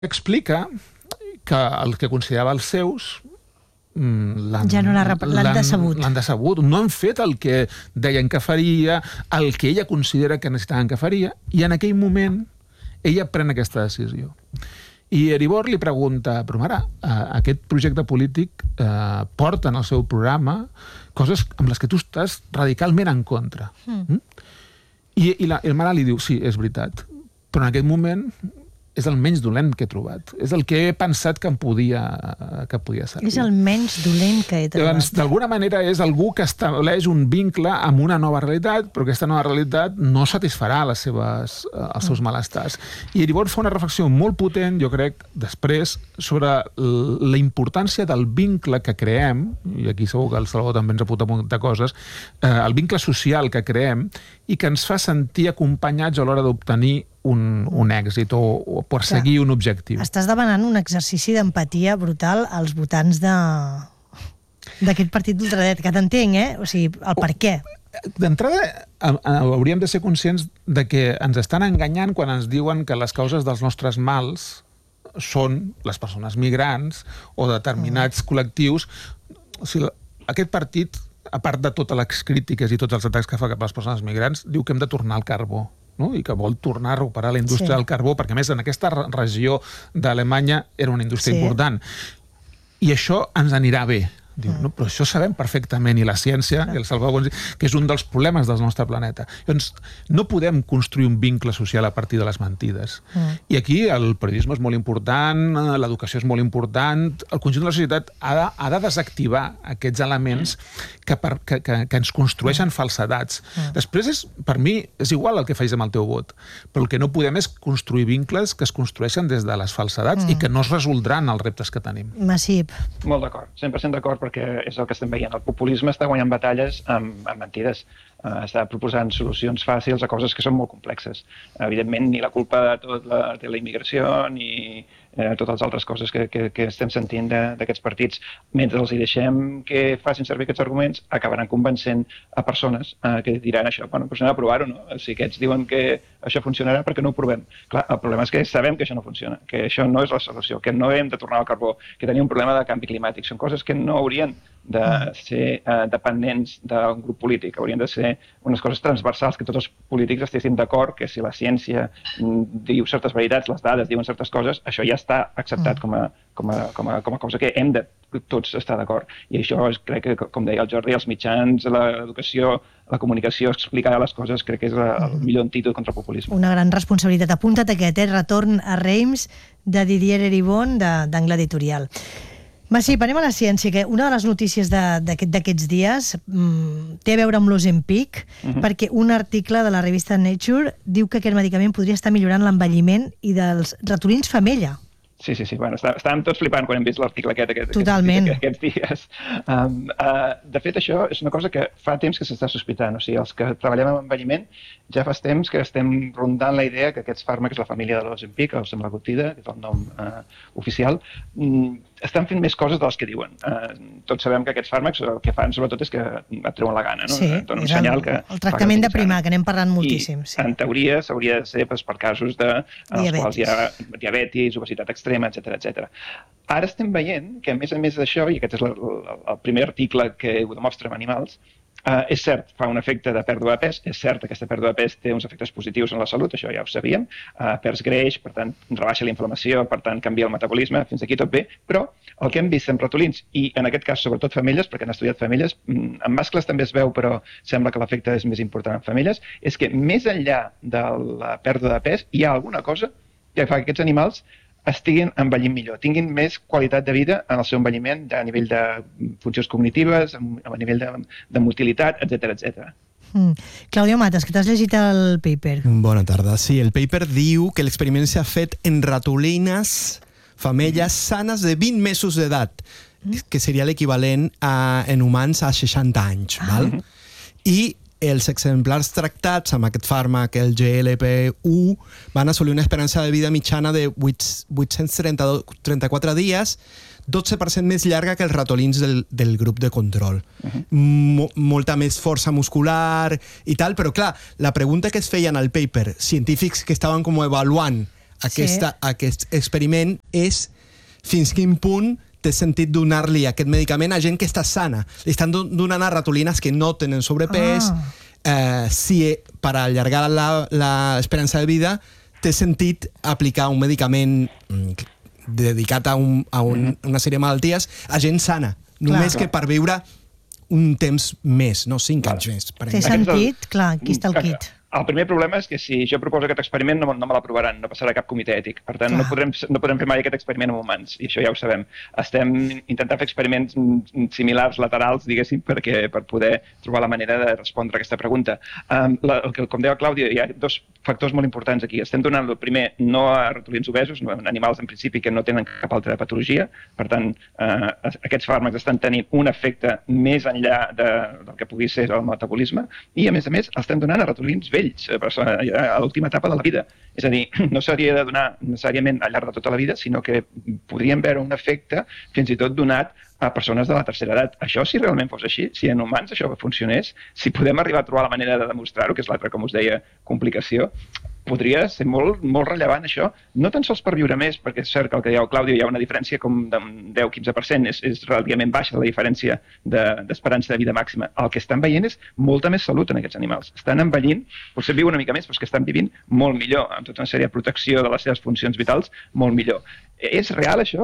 explica que el que considerava els seus ja no l'han decebut. L'han decebut. No han fet el que deien que faria, el que ella considera que necessitaven que faria, i en aquell moment ella pren aquesta decisió. I Erebor li pregunta, però mare, aquest projecte polític porta en el seu programa coses amb les que tu estàs radicalment en contra. I el mare li diu, sí, és veritat, però en aquest moment és el menys dolent que he trobat. És el que he pensat que em podia servir. És el menys dolent que he trobat. Llavors, d'alguna manera és algú que estableix un vincle amb una nova realitat, però aquesta nova realitat no satisfarà els seus malestars. I Erebor fa una reflexió molt potent, jo crec, després, sobre la importància del vincle que creem, i aquí segur que el Salvador també ens apunta de coses, el vincle social que creem i que ens fa sentir acompanyats a l'hora d'obtenir un èxit o perseguir un objectiu. Estàs demanant un exercici d'empatia brutal als votants d'aquest partit d'ultradret, que t'entenc, O sigui, el per què. D'entrada, hauríem de ser conscients de que ens estan enganyant quan ens diuen que les causes dels nostres mals són les persones migrants o determinats col·lectius. O sigui, aquest partit, a part de totes les crítiques i tots els atacs que fa cap a les persones migrants, diu que hem de tornar al carbó, no? I que vol tornar a recuperar la indústria del carbó, perquè a més en aquesta regió d'Alemanya era una indústria important. I això ens anirà bé. Diu, no, però això sabem perfectament, i la ciència, i el Salvador, que és un dels problemes del nostre planeta. Llavors, no podem construir un vincle social a partir de les mentides. I aquí el periodisme és molt important, l'educació és molt important, el conjunt de la societat ha de desactivar aquests elements que ens construeixen falsedats. Després, per mi, és igual el que facis amb el teu vot, però el que no podem és construir vincles que es construeixen des de les falsedats i que no es resoldran els reptes que tenim. Massip. Molt d'acord, 100% d'acord, perquè és el que estem veient. El populisme està guanyant batalles amb mentides. Està proposant solucions fàcils a coses que són molt complexes. Evidentment, ni la culpa de tot de la immigració, ni totes les altres coses que estem sentint d'aquests partits. Mentre els hi deixem que facin servir aquests arguments, acabaran convencent a persones que diran això, bueno, doncs anem a provar-ho, no? Si aquests diuen que això funcionarà, perquè no ho provem? Clar, el problema és que sabem que això no funciona, que això no és la solució, que no hem de tornar al carbó, que tenim un problema de canvi climàtic. Són coses que no haurien de ser dependents d'un grup polític, haurien de ser unes coses transversals, que tots els polítics estiguessin d'acord que si la ciència diu certes veritats, les dades diuen certes coses, això ja està acceptat com a cosa que hem de tots estar d'acord. I això crec que, com deia el Jordi, els mitjans, l'educació, la comunicació, explicar les coses, crec que és el millor antídot contra el populisme. Una gran responsabilitat. Apunta't aquest, Retorn a Reims, de Didier Eribon, d'Angle Editorial. Massip, anem a la ciència, que una de les notícies d'aquests dies té a veure amb l'Ozempic, perquè un article de la revista Nature diu que aquest medicament podria estar millorant l'envelliment i dels ratolins femella. Sí. Bueno, estàvem tots flipant quan hem vist l'article aquests dies. De fet, això és una cosa que fa temps que s'està sospitant. O sigui, els que treballem amb envelliment ja fa temps que estem rondant la idea que aquests fàrmacs, la família de l'Ozempic, el semaglutida, que és el nom oficial, estan fent més coses de les que diuen. Tots sabem que aquests fàrmacs el que fan sobretot és que et treuen la gana, no? Sí, és el tractament de primar, que n'hem parlat moltíssim. I en teoria s'hauria de ser per casos en els quals hi ha diabetis, obesitat extrema, etc. Ara estem veient que, a més d'això, i aquest és el primer article que ho demostra amb animals, és cert, fa un efecte de pèrdua de pes, és cert que aquesta pèrdua de pes té uns efectes positius en la salut, això ja ho sabíem, perds greix, per tant, rebaixa la inflamació, per tant, canvia el metabolisme, fins aquí tot bé, però el que hem vist amb ratolins, i en aquest cas sobretot femelles, perquè han estudiat femelles, en mascles també es veu, però sembla que l'efecte és més important en femelles, és que més enllà de la pèrdua de pes hi ha alguna cosa que fa que aquests animals estiguin envellint millor, tinguin més qualitat de vida en el seu envelliment a nivell de funcions cognitives, a nivell de motilitat, etc. Claudio Matas, que t'has llegit el paper. Bona tarda. Sí, el paper diu que l'experiment s'ha fet en ratolines femelles sanes de 20 mesos d'edat, que seria l'equivalent en humans a 60 anys. I els exemplars tractats amb aquest fàrmac, el GLP-1, van assolir una esperança de vida mitjana de 834 dies, 12% més llarga que els ratolins del grup de control. Molta més força muscular i tal, però clar, la pregunta que es feien al paper, científics que estaven com avaluant aquest experiment és fins quin punt té sentit donar-li aquest medicament a gent que està sana. Li estan donant a ratolines que no tenen sobrepès, si per allargar l'esperança de vida té sentit aplicar un medicament dedicat a una sèrie de malalties a gent sana, només que per viure un temps més, no 5 anys més. Té sentit? Clar, aquí està el kit. El primer problema és que si jo proposo aquest experiment no me l'aprovaran, no passarà cap comitè ètic. Per tant, no podrem fer mai aquest experiment amb humans, i això ja ho sabem. Estem intentant fer experiments similars, laterals, diguéssim, per poder trobar la manera de respondre a aquesta pregunta. Com deia Clàudia, hi ha 2 factors molt importants aquí. Estem donant, el primer, no a ratolins obesos, animals en principi que no tenen cap altra patologia. Per tant, aquests fàrmacs estan tenint un efecte més enllà del que pugui ser el metabolisme, i a més, estem donant a ratolins vells, a l'última etapa de la vida. És a dir, no s'hauria de donar necessàriament al llarg de tota la vida, sinó que podríem veure un efecte fins i tot donat a persones de la tercera edat. Això, si realment fos així, si en humans això funcionés, si podem arribar a trobar la manera de demostrar-ho, que és l'altra, com us deia, complicació, podria ser molt, molt rellevant això, no tan sols per viure més, perquè és cert que el que deia el Clàudio, hi ha una diferència com de 10-15%, és relativament baixa la diferència d'esperança de vida màxima. El que estan veient és molta més salut en aquests animals. Estan envellint, potser viuen una mica més, però és que estan vivint molt millor, amb tota una sèrie de protecció de les seves funcions vitals, molt millor. És real això?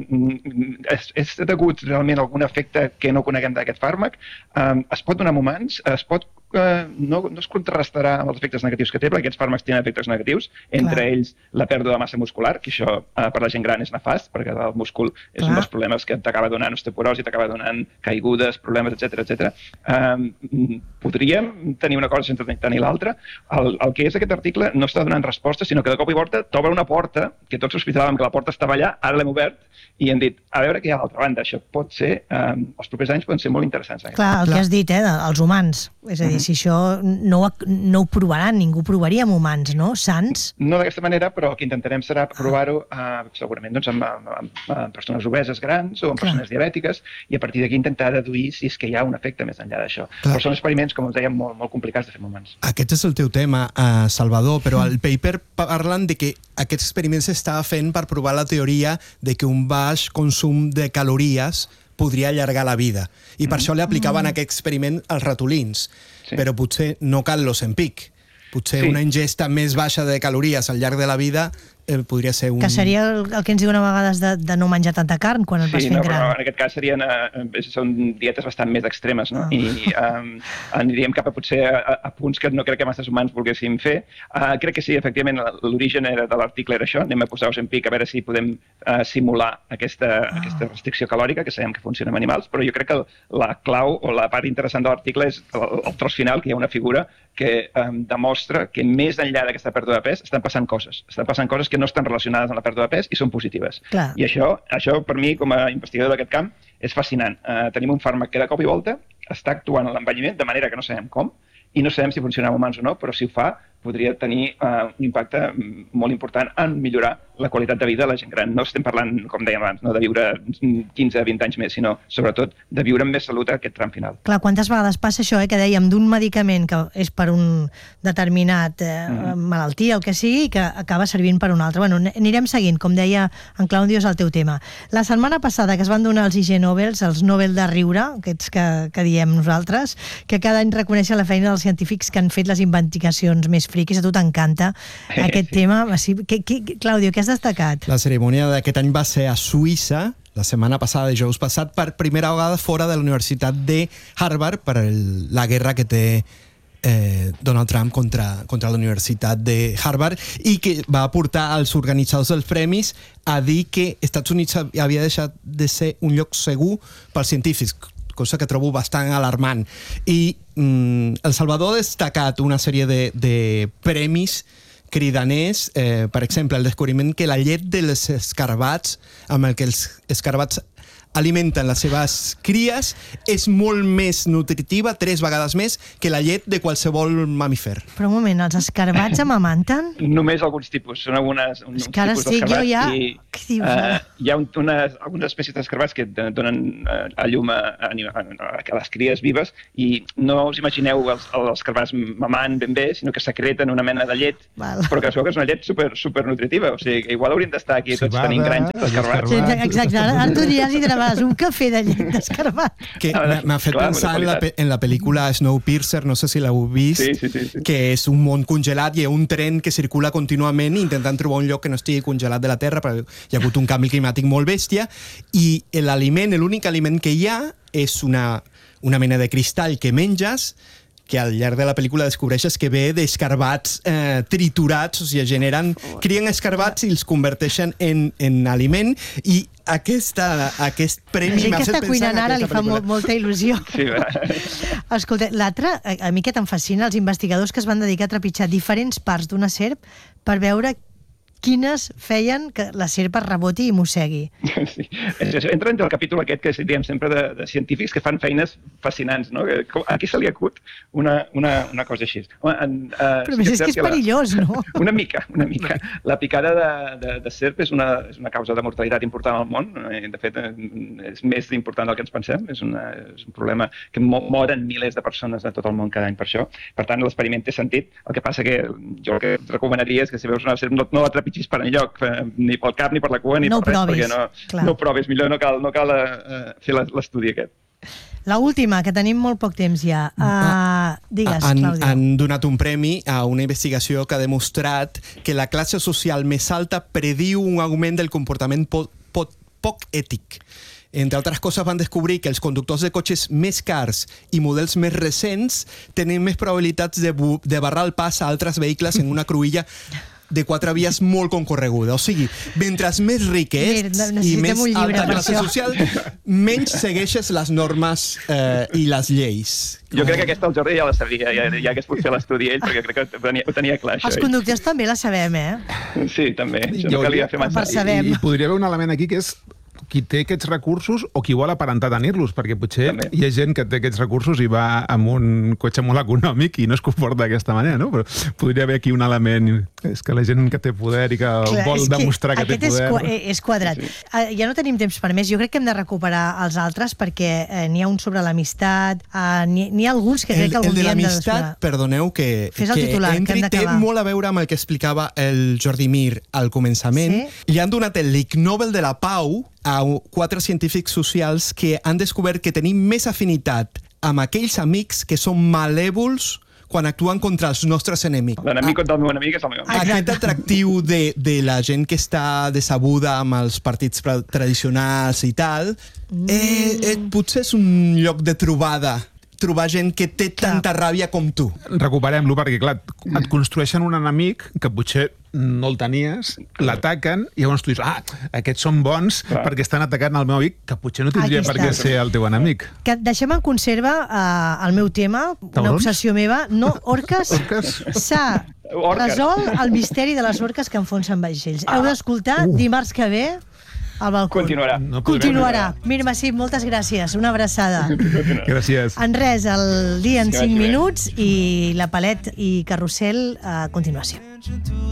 És degut realment a algun efecte que no coneguem d'aquest fàrmac? Es pot donar en humans? No es contrarrestarà amb els efectes negatius que té, perquè aquests fàrmacs tenen efectes negatius, entre ells la pèrdua de massa muscular, que això per la gent gran és nefast, perquè el múscul és un dels problemes que t'acaba donant osteoporosi, t'acaba donant caigudes, problemes, etc. Podríem tenir una cosa sense tenir l'altra. El que és aquest article no està donant resposta, sinó que de cop i volta t'obre una porta, que tots sospitàvem que la porta estava allà, ara l'hem obert, i hem dit, a veure què hi ha a l'altra banda. Això pot ser, els propers anys poden ser molt interessants. Clar, el que has dit, els humans. És a dir, si això no ho provaran, ningú provaria amb humans, no? Sants? No d'aquesta manera, però el que intentarem serà provar-ho segurament amb persones obeses grans o amb persones diabètiques, i a partir d'aquí intentar deduir si és que hi ha un efecte més enllà d'això. Però són experiments, com us dèiem, molt complicats de fer amb humans. Aquest és el teu tema, Salvador, però al paper parlen de que aquest experiment s'estava fent per provar la teoria de que un baix consum de calories podria allargar la vida. I per això li aplicaven aquest experiment als ratolins. Però potser no cal l'Ozempic. Potser una ingesta més baixa de calories al llarg de la vida podria ser un... Que seria el que ens diuen a vegades de no menjar tanta carn quan et vas fent gran. En aquest cas són dietes bastant més extremes, no? I aniríem cap a potser a punts que no crec que masses humans volguéssim fer. Crec que sí, efectivament, l'origen de l'article era això. Anem a posar Ozempic a veure si podem simular aquesta restricció calòrica, que sabem que funciona amb animals, però jo crec que la clau o la part interessant de l'article és el tros final, que hi ha una figura que demostra que més enllà d'aquesta pèrdua de pes estan passant coses. Estan passant coses que no estan relacionades amb la pèrdua de pes i són positives. I això per mi, com a investigador d'aquest camp, és fascinant. Tenim un fàrmac que de cop i volta està actuant en l'envelliment de manera que no sabem com, i no sabem si funciona amb humans o no, però si ho fa podria tenir un impacte molt important en millorar la qualitat de vida de la gent gran. No estem parlant, com dèiem abans, de viure 15-20 anys més, sinó sobretot de viure amb més salut a aquest tram final. Clar, quantes vegades passa això, que dèiem, d'un medicament que és per un determinat malaltia, el que sigui, que acaba servint per un altre. Bueno, anirem seguint, com deia en Claudio, és el teu tema. La setmana passada que es van donar els IG Nobels, els Nobel de riure, aquests que diem nosaltres, que cada any reconeixen la feina dels científics que han fet les investigacions més friquis. A tu t'encanta aquest tema. Claudio, què has destacat? La cerimònia d'aquest any va ser a Suïssa, la setmana passada, dijous passat, per primera vegada fora de la Universitat de Harvard per la guerra que té Donald Trump contra la Universitat de Harvard, i que va portar als organitzadors dels premis a dir que Estats Units havia deixat de ser un lloc segur pels científics, cosa que trobo bastant alarmant. I El Salvador ha destacat una sèrie de premis cridaners, per exemple, el descobriment que la llet dels escarabats, amb el que els escarabats alimenten les seves cries és molt més nutritiva, 3 vegades més, que la llet de qualsevol mamífer. Però un moment, els escarbats amamanten? Només alguns tipus, són uns És que ara tipus estic jo ja... d'escarbats Què dius, ara? hi ha algunes espècies d'escarbats que donen a llum a les cries vives i no us imagineu els escarbats mamant ben bé, sinó que secreten una mena de llet, Val. però que es veu que és una llet super nutritiva, o sigui, que igual hauríem d'estar aquí tots Cibada, tenint granges d'escarbats. i Sí, exacte, ara tu diries i trobaràs un cafè de llet d'escarbat. Que m'ha fet Clar, pensar de qualitat. en la pel·lícula Snowpiercer, no sé si l'heu vist, Sí. que és un món congelat i hi ha un tren que circula contínuament intentant trobar un lloc que no estigui congelat de la Terra, perquè hi ha hagut un canvi climàtic molt bèstia, i l'únic aliment que hi ha és una mena de cristall que menges, que al llarg de la pel·lícula descobreixes que ve d'escarbats triturats, o sigui, crien escarbats i els converteixen en aliment, i aquest premi La gent m'ha que fet està pensar cuinant en ara li aquesta fa pel·lícula. molta il·lusió. Sí, va. Escolta, l'altre, a mi que em fascina, els investigadors que es van dedicar a trepitjar diferents parts d'una serp per veure quines feien que la serp es reboti i mossegui. Sí. Entra entre el capítol aquest que diem sempre de científics que fan feines fascinants, no? A qui se li acut una cosa així? Però més és que és perillós, no? Una mica. La picada de serp és una causa de mortalitat important al món. De fet, és més important del que ens pensem. És un problema que moren milers de persones de tot el món cada any per això. Per tant, l'experiment té sentit. El que passa que jo el que et recomanaria és que si veus una serp no la trepitgis per enlloc, ni pel cap, ni per la cua, ni No per res, provis, perquè no ho provis. Millor no cal fer l'estudi aquest. La última, que tenim molt poc temps ja. Digues, Clàudia. Han donat un premi a una investigació que ha demostrat que la classe social més alta prediu un augment del comportament poc ètic. Entre altres coses, van descobrir que els conductors de cotxes més cars i models més recents tenen més probabilitats de barrar el pas a altres vehicles en una cruïlla de 4 vies molt concorreguda. O sigui, mentre més ric ets i més alta classe social, menys segueixes les normes i les lleis. Jo crec que aquesta el Jordi ja la sabia, ja hagués pogut fer l'estudi ell, perquè crec que ho tenia clar, això. Els conductors també la sabem, Sí, també. Això no calia fer massa. Percebem. I podria haver un element aquí que és qui té aquests recursos o qui vol aparentar tenir-los, perquè potser també hi ha gent que té aquests recursos i va amb un cotxe molt econòmic i no es comporta d'aquesta manera, no? Però podria haver aquí un element, és que la gent que té poder i que vol demostrar que té poder... Aquest és quadrat. Ja no tenim temps per més, jo crec que hem de recuperar els altres perquè n'hi ha un sobre l'amistat, n'hi ha alguns que crec que algun dia hem de desvelar. l'amistat, perdoneu que entri, té molt a veure amb el que explicava el Jordi Mir al començament. Li han donat el Ig Nobel de la Pau a 4 científics socials que han descobert que tenim més afinitat amb aquells amics que són malèvols quan actuen contra els nostres enemics. L'enemic del meu enemic és el meu amic. Aquest atractiu de la gent que està decebuda amb els partits tradicionals i tal, potser és un lloc de trobar gent que té tanta ràbia com tu. Recuperem-lo, perquè, clar, et construeixen un enemic que potser no el tenies, l'ataquen, i llavors tu dius, aquests són bons perquè estan atacant el meu amic, que potser no tindria per què ser el teu enemic. Que deixem en conserva el meu tema, una obsessió meva. No, orques. S'ha resolt el misteri de les orques que enfonsen vaixells. Heu d'escoltar dimarts que ve al balcó. Continuarà. Mirma, sí, moltes gràcies. Una abraçada. Gràcies. En res, el dia en 5 minuts i la Palet i Carrusel a continuació.